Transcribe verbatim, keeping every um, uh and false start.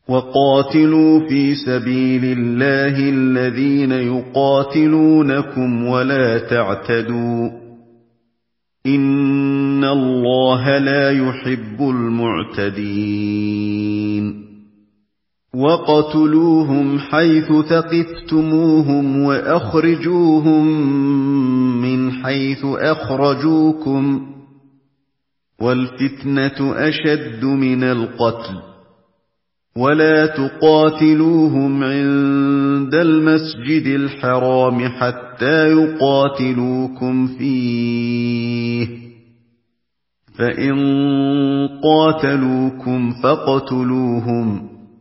وقاتلوا في سبيل الله الذين يقاتلونكم ولا تعتدوا إن الله لا يحب المعتدين وقتلوهم حيث ثقفتموهم وأخرجوهم من حيث أخرجوكم والفتنة أشد من القتل ولا تقاتلوهم عند المسجد الحرام حتى يقاتلوكم فيه فإن قاتلوكم فاقتلوهم